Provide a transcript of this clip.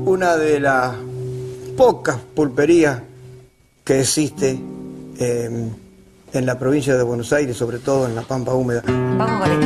una de las pocas pulperías que existe en la provincia de Buenos Aires, sobre todo en la Pampa Húmeda. Vamos con